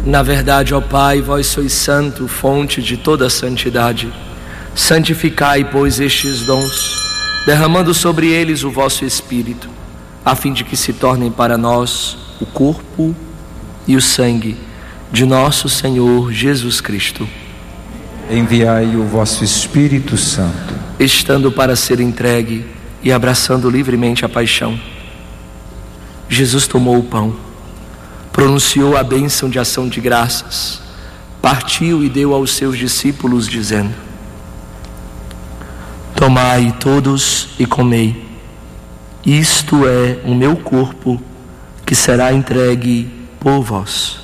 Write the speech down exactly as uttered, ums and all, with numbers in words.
Na verdade, ó Pai, vós sois santo, fonte de toda santidade. Santificai, pois, estes dons, derramando sobre eles o vosso Espírito, a fim de que se tornem para nós o corpo e o sangue de nosso Senhor Jesus Cristo. Enviai o vosso Espírito Santo. Estando para ser entregue e abraçando livremente a paixão, Jesus tomou o pão, pronunciou a bênção de ação de graças, partiu e deu aos seus discípulos, dizendo: tomai todos e comei, isto é o meu corpo, que será entregue por vós.